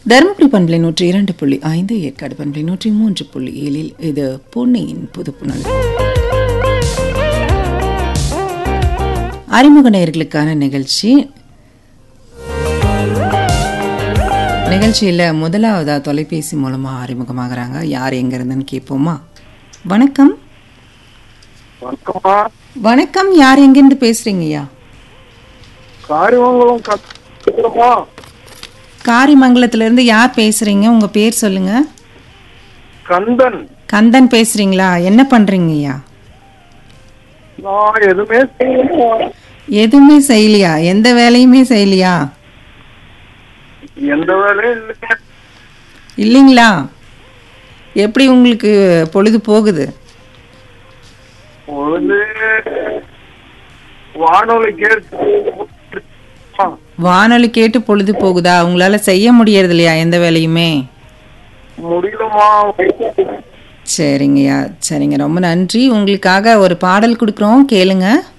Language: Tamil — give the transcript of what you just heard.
தருமபுரி பண்பலை 102.5, ஏற்காடு பண்பலை 103.7 இது பொன்னியின் புதுப்புணல். அறிமுக நேயர்களுக்கான நிகழ்ச்சியில் முதலாவதா தொலைபேசி மூலமா அறிமுகமாகறாங்க. யார் எங்க இருந்துன்னு கேட்போமா? வணக்கம். வணக்கம், யார் எங்கிருந்து பேசுறீங்கய்யா? காரிமங்கலத்துல இருந்து யார் பேசுறீங்க? உங்க பேர் சொல்லுங்க. கந்தன். கந்தன் பேசுறீங்களா? என்ன பண்றீங்கய்யா? எதுவுமே செய்யலையா? எந்த வேலையுமே செய்யலையா? எந்த வேலையும் இல்லைங்களா? எப்படி உங்களுக்கு பொழுது போகுது? வானொலி கேட்டு பொழுது போகுதா? உங்களால செய்ய முடியறது இல்லையா எந்த வேலையுமே? முடியலமா. சரிங்கய்யா, சரிங்க, ரொம்ப நன்றி. உங்களுக்காக ஒரு பாடல் கொடுக்குறோம், கேளுங்க.